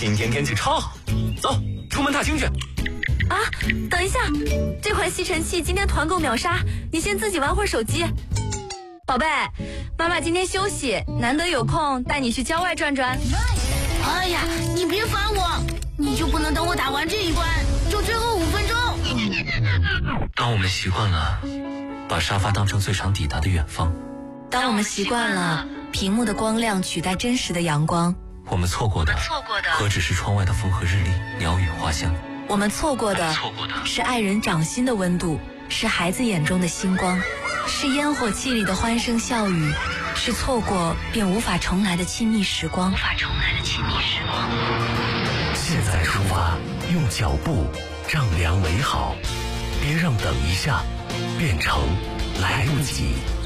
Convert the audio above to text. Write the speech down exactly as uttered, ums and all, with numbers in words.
今天天气超好，走，出门踏青去。 啊，等一下，这款吸尘器今天团购秒杀，你先自己玩会儿手机。宝贝，妈妈今天休息，难得有空带你去郊外转转。 哎呀，你别烦我，你就不能等我打完这一关，就最后五分钟？ 当我们习惯了把沙发当成最长抵达的远方， 当我们习惯了屏幕的光亮取代真实的阳光， 我们错过的何止是窗外的风和日丽、鸟语花香， 我们错过的是爱人掌心的温度，是孩子眼中的星光，是烟火气里的欢声笑语，是错过便无法重来的亲密时光。无法重来的亲密时光。 现在出发，用脚步丈量美好，别让等一下变成来不及。